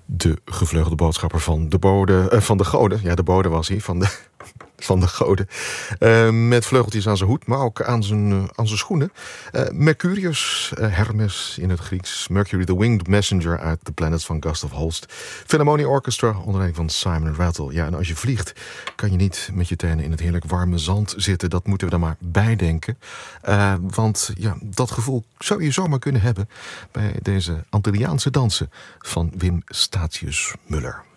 De gevleugelde boodschapper van de goden. Ja, de bode was hij, van de goden. Met vleugeltjes aan zijn hoed, maar ook aan zijn schoenen. Mercurius, Hermes in het Grieks. Mercury the Winged Messenger uit The Planets van Gustav Holst. Philharmonia Orchestra, onder leiding van Simon Rattle. Ja, en als je vliegt, kan je niet met je tenen in het heerlijk warme zand zitten. Dat moeten we dan maar bijdenken. Want ja, dat gevoel zou je zomaar kunnen hebben bij deze Antilliaanse dansen van Wim Statius Müller.